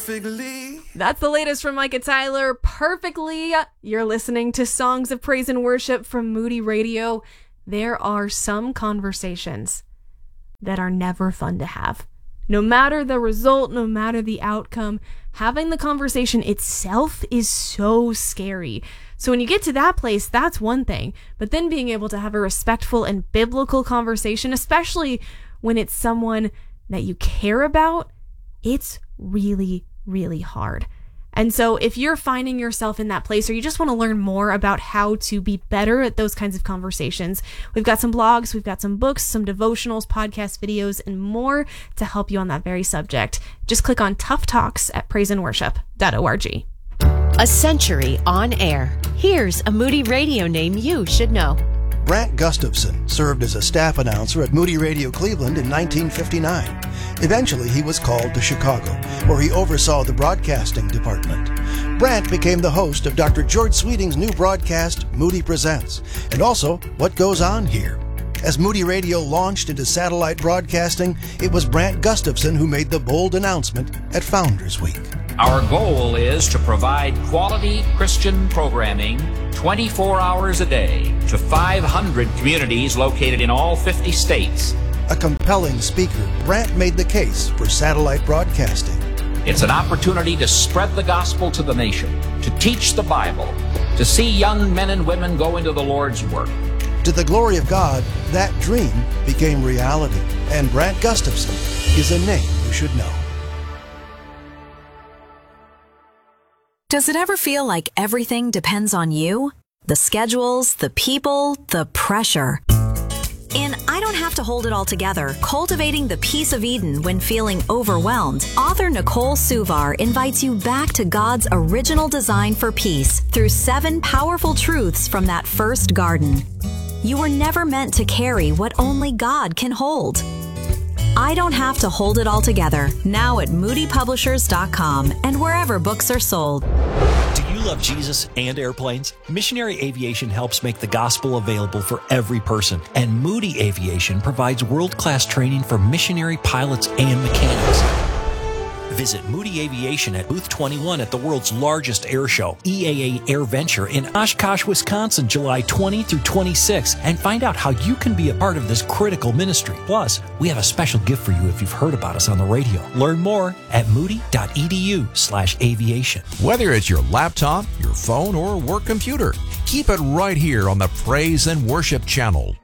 perfectly. That's the latest from Micah Tyler, Perfectly. You're listening to Songs of Praise and Worship from Moody Radio. There are some conversations that are never fun to have. No matter the result, no matter the outcome, having the conversation itself is so scary. So when you get to that place, that's one thing. But then being able to have a respectful and biblical conversation, especially when it's someone that you care about, it's really, really hard. And so if you're finding yourself in that place, or you just want to learn more about how to be better at those kinds of conversations, we've got some blogs, we've got some books, some devotionals, podcast videos, and more to help you on that very subject. Just click on Tough Talks at praiseandworship.org. A century on air. Here's a Moody Radio name you should know. Brant Gustafson served as a staff announcer at Moody Radio Cleveland in 1959. Eventually, he was called to Chicago, where he oversaw the broadcasting department. Brant became the host of Dr. George Sweeting's new broadcast, Moody Presents, and also What Goes On Here. As Moody Radio launched into satellite broadcasting, it was Brant Gustafson who made the bold announcement at Founders Week. Our goal is to provide quality Christian programming 24 hours a day to 500 communities located in all 50 states. A compelling speaker, Brant made the case for satellite broadcasting. It's an opportunity to spread the gospel to the nation, to teach the Bible, to see young men and women go into the Lord's work. To the glory of God, that dream became reality, and Brant Gustafson is a name you should know. Does it ever feel like everything depends on you? The schedules, the people, the pressure. In I Don't Have to Hold It All Together, Cultivating the Peace of Eden When Feeling Overwhelmed, author Nicole Suvar invites you back to God's original design for peace through 7 powerful truths from that first garden. You were never meant to carry what only God can hold. I Don't Have to Hold It All Together, now at moodypublishers.com and wherever books are sold. Do you love Jesus and airplanes? Missionary Aviation helps make the gospel available for every person, and Moody Aviation provides world-class training for missionary pilots and mechanics. Visit Moody Aviation at Booth 21 at the world's largest air show, EAA Air Venture in Oshkosh, Wisconsin, July 20 through 26, and find out how you can be a part of this critical ministry. Plus, we have a special gift for you if you've heard about us on the radio. Learn more at moody.edu/aviation. Whether it's your laptop, your phone, or work computer, keep it right here on the Praise and Worship channel.